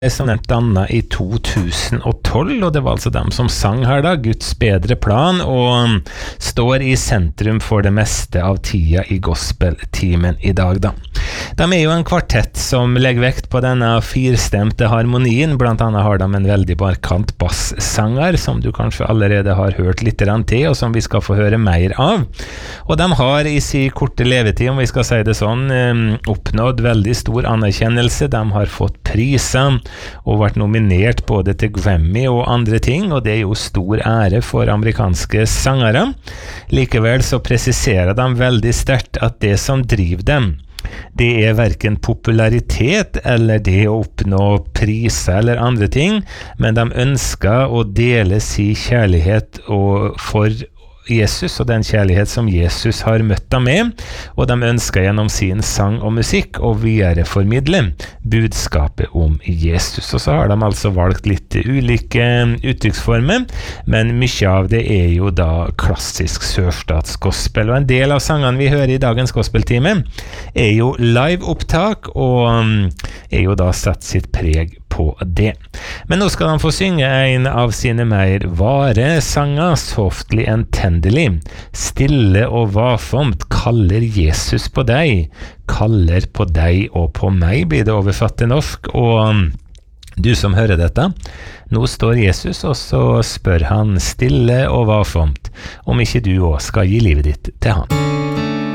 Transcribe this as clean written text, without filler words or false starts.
som nevnt dannet i 2012, og det var altså dem som sang her da, Guds bedre plan, og står i sentrum for det meste av tida i gospeltimen i dag da. De er jo en kvartett som legger vekt på denne firstemte harmonien, blant annet har de en veldig markant basssanger, som du kanskje allerede har hørt litt til, og som vi skal få høre mer av. Og de har i sin korte levetid, om vi skal si det sånn, oppnådd veldig stor anerkjennelse. De har fått priser, og vært nominert både til Grammy og andre ting, og det er jo stor ære for amerikanske sangere. Likevel så presiserer de veldig sterkt at det som driver dem, det er hverken popularitet eller det å oppnå priser eller andre ting, men de ønsker å dele sin kjærlighet for Jesus og den kjærlighet som Jesus har møtt dem med, og de ønsker gjennom sin sang og musikk å videreformidle budskapet om Jesus. Og så har de altså valgt litt ulike uttrykksformer, men mye av det er jo da klassisk sørstatsgospel, og en del av sangene vi hører i dagens gospeltime er jo live-opptak, og er jo da satt sitt preg på det. Men nå skal de få synge en av sine mer vare sanger, Softly and Tenderly. Stille og varsomt kaller Jesus på deg, kaller på deg og på meg, blir det oversatt til norsk. Og du som hører dette, nå står Jesus, og så spør han stille og varsomt om ikke du også skal gi livet ditt til han.